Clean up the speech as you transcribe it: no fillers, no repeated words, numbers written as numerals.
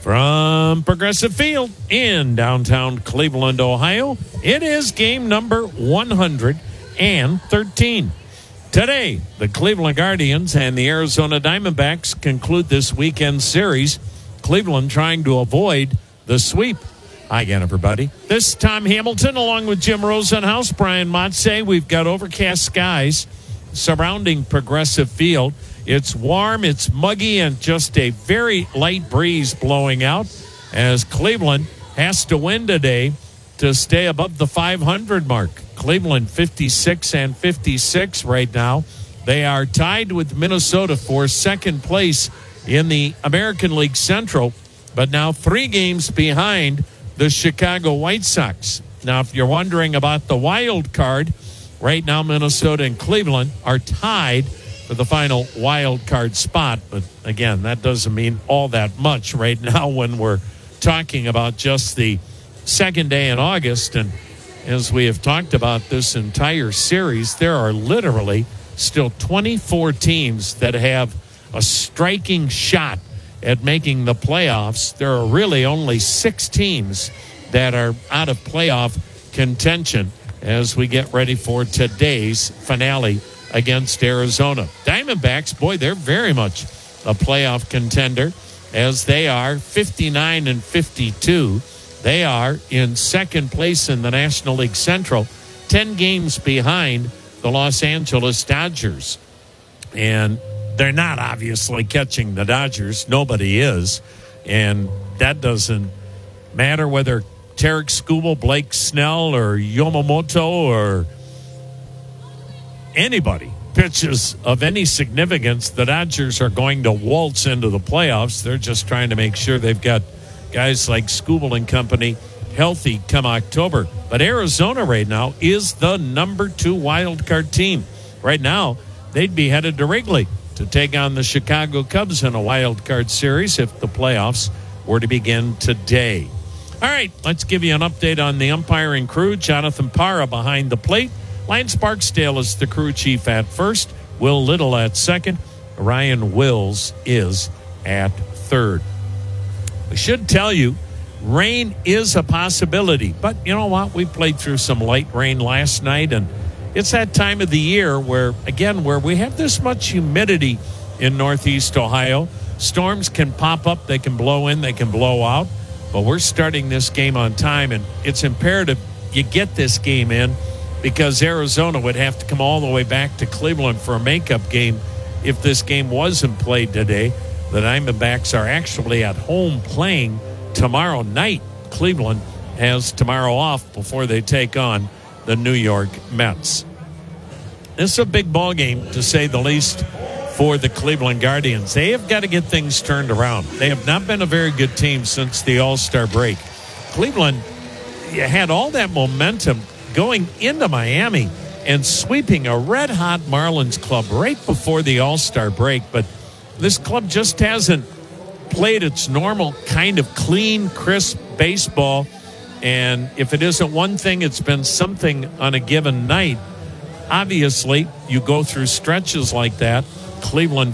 From Progressive Field in downtown Cleveland, Ohio, it is game number 113. Today, the Cleveland Guardians and the Arizona Diamondbacks conclude this weekend series. Cleveland trying to avoid the sweep. Hi again, everybody. This is Tom Hamilton along with Jim Rosenhaus, Brian Motze. We've got overcast skies surrounding Progressive Field. It's warm, it's muggy, and just a very light breeze blowing out as Cleveland has to win today to stay above the 500 mark. Cleveland 56 and 56 right now. They are tied with Minnesota for second place in the American League Central, but now 3 games behind the Chicago White Sox. Now, if you're wondering about the wild card, right now Minnesota and Cleveland are tied for the final wild card spot. But again, that doesn't mean all that much right now when we're talking about just the second day in August. And as we have talked about this entire series, there are literally still 24 teams that have a striking shot at making the playoffs. There are really only 6 teams that are out of playoff contention as we get ready for today's finale against Arizona. Diamondbacks, boy, they're very much a playoff contender as they are 59 and 52. They are in second place in the National League Central, 10 games behind the Los Angeles Dodgers. And they're not obviously catching the Dodgers. Nobody is. And that doesn't matter whether Tarek Skubal, Blake Snell, or Yamamoto, or anybody pitches of any significance. The Dodgers are going to waltz into the playoffs. They're just trying to make sure they've got guys like Skubal and company healthy come October. But Arizona right now is the number 2 wild card team. Right now, they'd be headed to Wrigley to take on the Chicago Cubs in a wild card series if the playoffs were to begin today. All right, let's give you an update on the umpiring crew. Jonathan Parra behind the plate. Lance Barksdale is the crew chief at first. Will Little at second. Ryan Wills is at third. We should tell you, rain is a possibility. But you know what? We played through some light rain last night, and it's that time of the year where we have this much humidity in Northeast Ohio. Storms can pop up, they can blow in, they can blow out. But we're starting this game on time, and it's imperative you get this game in because Arizona would have to come all the way back to Cleveland for a makeup game if this game wasn't played today. The Diamondbacks are actually at home playing tomorrow night. Cleveland has tomorrow off before they take on the New York Mets. This is a big ball game, to say the least, for the Cleveland Guardians. They have got to get things turned around. They have not been a very good team since the All-Star break. Cleveland had all that momentum going into Miami and sweeping a red-hot Marlins club right before the All-Star break. But this club just hasn't played its normal kind of clean, crisp baseball. And if it isn't one thing, it's been something on a given night. Obviously, you go through stretches like that. Cleveland